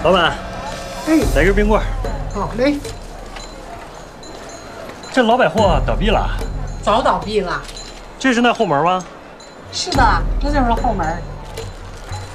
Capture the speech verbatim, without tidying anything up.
老板， 哎， 来根冰棍。 好嘞。 这老百货倒闭了？ 早倒闭了。 这是那后门吗？ 是的，这就是后门。